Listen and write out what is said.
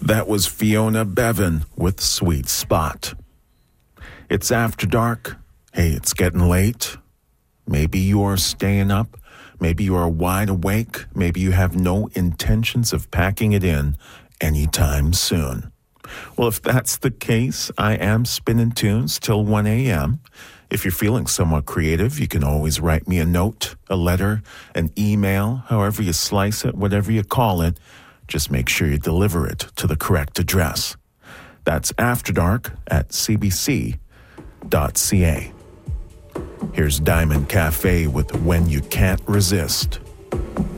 That was Fiona Bevan with Sweet Spot. It's after dark. Hey, it's getting late. Maybe you're staying up. Maybe you are wide awake. Maybe you have no intentions of packing it in anytime soon. Well, if that's the case, I am spinning tunes till 1 a.m. If you're feeling somewhat creative, you can always write me a note, a letter, an email, however you slice it, whatever you call it. Just make sure you deliver it to the correct address. That's afterdark@cbc.ca. Here's Diamond Cafe with When You Can't Resist.